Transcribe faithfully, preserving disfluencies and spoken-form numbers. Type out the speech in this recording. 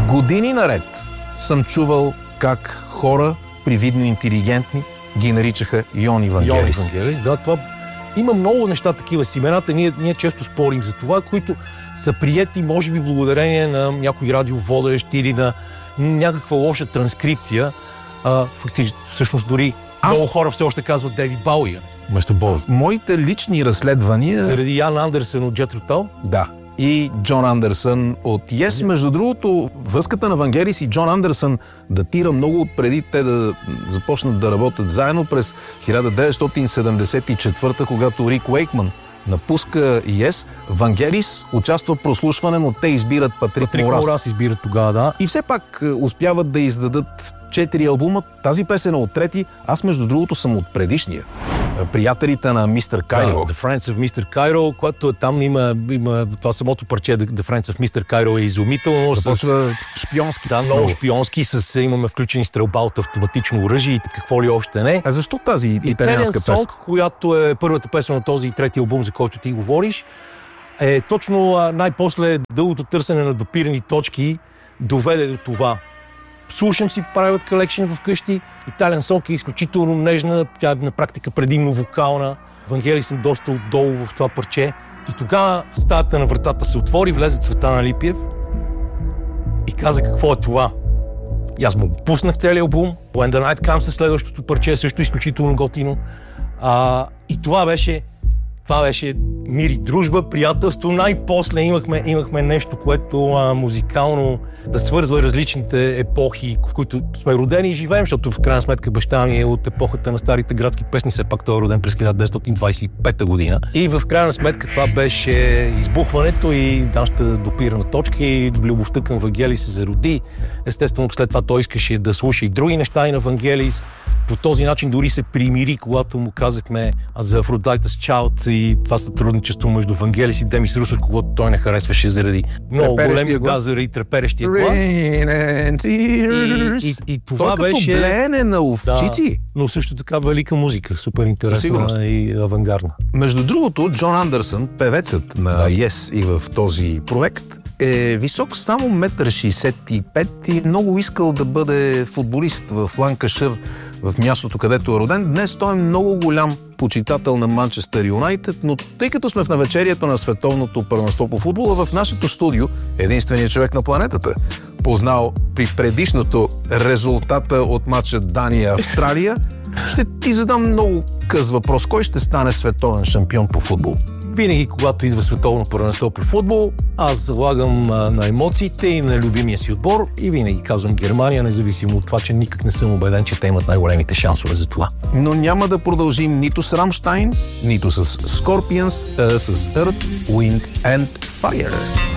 Години наред съм чувал как хора, привидно интелигентни, ги наричаха Йони Вангелис. Йони Вангелис, да, това има много неща такива с имената. Ние, ние често спорим за това, които са приети, може би, благодарение на някой радиоводещ или на някаква лоша транскрипция. А, фактически, всъщност дори Аз... много хора все още казват Дейвид Бауи вместо Боуи. Моите лични разследвания... Заради Ян Андерсън от Джетро Тал? Да. И Джон Андерсън от Yes. Между другото, връзката на Вангелис и Джон Андерсън датира много преди те да започнат да работят заедно през хиляда деветстотин седемдесет и четвърта, когато Рик Уейкман напуска Yes. Вангелис участва в прослушване, но те избират Патрик, Патрик Морас. Морас избират тогава, да. И все пак успяват да издадат четири албума. Тази песен е от трети. Аз, между другото, съм от предишния. Приятелите на мистер Кайро. Да, The Friends of мистер Кайро, което там има, има това самото парче The Friends of мистер Кайро е изумително. Започва шпионски. Да, много шпионски, с, имаме включени стрелба от автоматично оръжие и какво ли още не. А защо тази италианска песен? Sonг, която е първата песен на този трети албум, за който ти говориш, е точно най-после дългото търсене на допирани точки доведе до това. Слушам си Private Collection вкъщи. Italian Song е изключително нежна, тя е на практика предимно вокална. Вангелис съм доста отдолу в това парче. И тогава стаята на вратата се отвори, влезе Цветан Липиев и каза какво е това. И аз му пуснах целия албум. When the Night Comes е следващото парче, също изключително готино. А, и това беше Това беше мир и дружба, приятелство. Най-после имахме, имахме нещо, което а, музикално да свързва различните епохи, в които сме родени и живеем, защото в крайна сметка баща ми е от епохата на старите градски песни, все пак той е роден през хиляда деветстотин двадесет и пета година. И в крайна сметка това беше избухването и нашата допирана точка и любовта към Вангелис се зароди. Естествено, след това той искаше да слуша и други неща и на Вангелис. По този начин дори се примири, когато му казахме за Aphrodite's Child и това сътрудничество между Вангелис и Демис Русос, когато той не харесваше заради много големи глас, заради треперещия глас. И, и, и това той беше... като блене на овчици. Да, но също така велика музика, супер интересна и авангардна. Между другото, Джон Андерсън, певецът на да. Yes и в този проект, е висок само метър шейсет и пет и много искал да бъде футболист в Ланкашир, в мястото, където е роден. Днес той е много голям почитател на Манчестър Юнайтед, но тъй като сме в навечерието на световното първенство по футбола, в нашето студио единственият човек на планетата, познал при предишното резултата от матча Дания-Австралия, ще ти задам много къс въпрос. Кой ще стане световен шампион по футбол? Винаги, когато идва световно първенство по футбол, аз залагам а, на емоциите и на любимия си отбор и винаги казвам Германия, независимо от това, че никак не съм убеден, че те имат най-големите шансове за това. Но няма да продължим нито с Рамштайн, нито с Scorpions, а с Earth, Wind and Fire.